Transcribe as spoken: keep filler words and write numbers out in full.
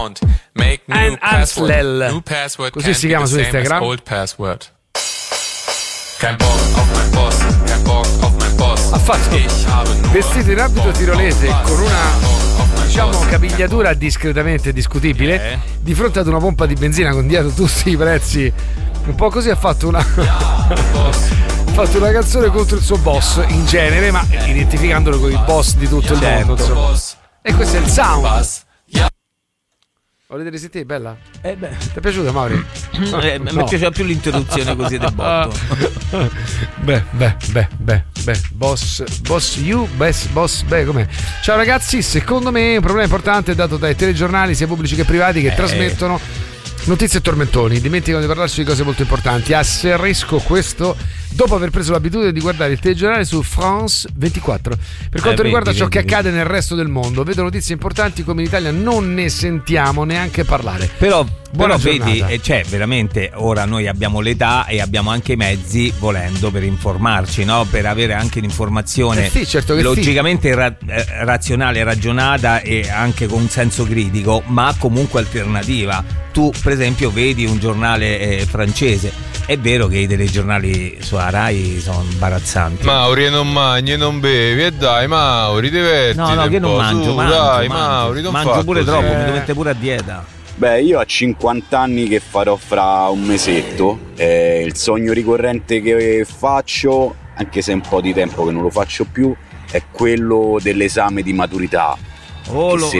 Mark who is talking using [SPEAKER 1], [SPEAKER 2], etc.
[SPEAKER 1] Make new
[SPEAKER 2] password.
[SPEAKER 1] New password.
[SPEAKER 2] Così si chiama su Instagram.
[SPEAKER 1] Old password. Kein Bock auf mein Boss, kein Bock auf mein Boss.
[SPEAKER 2] Ha fatto vestito in abito tirolese con una, diciamo, capigliatura discretamente discutibile,
[SPEAKER 3] eh.
[SPEAKER 2] di fronte ad una pompa di benzina con dietro tutti i prezzi. Un po' così ha fatto una ha fatto una canzone contro il suo boss in genere, ma identificandolo con i boss di tutto il mondo, insomma. E questo è il sound. Volete risentire? Bella?
[SPEAKER 3] Eh beh.
[SPEAKER 2] Ti è piaciuta, Mauri?
[SPEAKER 3] Eh, no. Mi piaceva più l'introduzione così del botto.
[SPEAKER 2] Beh, beh, beh, beh, beh, boss, boss you, best, boss, beh, com'è? Ciao ragazzi, secondo me un problema importante è dato dai telegiornali, sia pubblici che privati, che eh. trasmettono notizie e tormentoni, dimenticano di parlarci di cose molto importanti. Asserisco questo dopo aver preso l'abitudine di guardare il telegiornale su France ventiquattro. Per quanto
[SPEAKER 3] eh,
[SPEAKER 2] riguarda
[SPEAKER 3] vedi,
[SPEAKER 2] ciò
[SPEAKER 3] vedi,
[SPEAKER 2] che accade nel resto del mondo, vedo notizie importanti come in Italia non ne sentiamo neanche parlare.
[SPEAKER 3] Però,
[SPEAKER 2] Buona
[SPEAKER 3] però
[SPEAKER 2] giornata.
[SPEAKER 3] vedi, eh, cioè veramente ora noi abbiamo l'età e abbiamo anche i mezzi, volendo, per informarci, no? Per avere anche l'informazione
[SPEAKER 2] eh sì, certo che
[SPEAKER 3] logicamente
[SPEAKER 2] sì.
[SPEAKER 3] ra- eh, razionale, ragionata e anche con un senso critico, ma comunque alternativa. Tu per esempio vedi un giornale eh, francese, è vero che i telegiornali sulla Rai sono imbarazzanti.
[SPEAKER 4] Mauri, non mangi, non bevi, e dai Mauri, divertiti.
[SPEAKER 3] No, no, che non mangio,
[SPEAKER 4] su,
[SPEAKER 3] mangio,
[SPEAKER 4] dai,
[SPEAKER 3] mangio,
[SPEAKER 4] Mauri, non
[SPEAKER 3] mangio
[SPEAKER 4] fa
[SPEAKER 3] pure
[SPEAKER 4] così.
[SPEAKER 3] troppo,
[SPEAKER 4] eh.
[SPEAKER 3] mi dovete pure a dieta.
[SPEAKER 5] Beh, io ho cinquanta anni che farò fra un mesetto. Eh, il sogno ricorrente che faccio, anche se è un po' di tempo che non lo faccio più, è quello dell'esame di maturità.
[SPEAKER 3] Oh, lo,